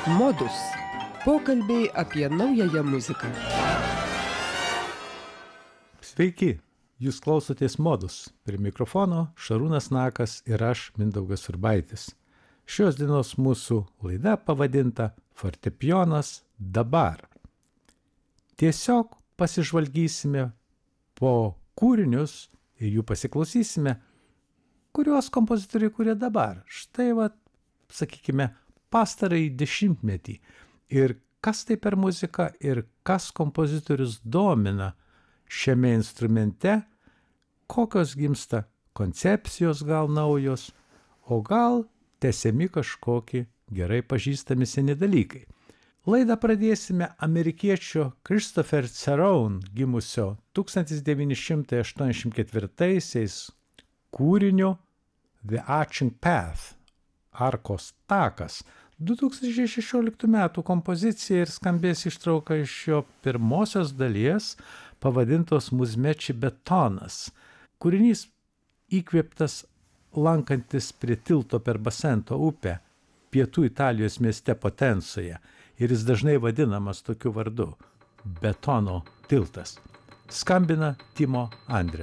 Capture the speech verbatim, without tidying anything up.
Modus. Pokalbiai apie naująją muziką. Sveiki, jūs klausotės Modus. Prie mikrofono Šarūnas Nakas ir aš, Mindaugas Urbaitis. Šios dienos mūsų laida pavadinta Fortepijonas dabar. Tiesiog pasižvalgysime po kūrinius ir jų pasiklausysime, kuriuos kompozitoriai kuria dabar. Štai va, sakykime, pastarąjį dešimtmetį. Ir kas tai per muzika ir kas kompozitorius domina šiame instrumente, kokios gimsta koncepcijos gal naujos, o gal tęsiami kažkokie gerai pažįstami seni dalykai. Laidą pradėsime amerikiečio Christopher Cerrone gimusio tūkstantis devyni šimtai aštuoniasdešimt ketvirtaisiais kūriniu The Arching Path, Arkos takas. du tūkstančiai šešioliktų metų kompozicija ir skambės ištrauka iš jo pirmosios dalies, pavadintos Muzmeči betonas. Kūrinys įkvėptas lankantis prie tilto per Basento upę, pietų Italijos mieste Potenzoje, ir jis dažnai vadinamas tokiu vardu – Betono tiltas. Skambina Timo Andrė.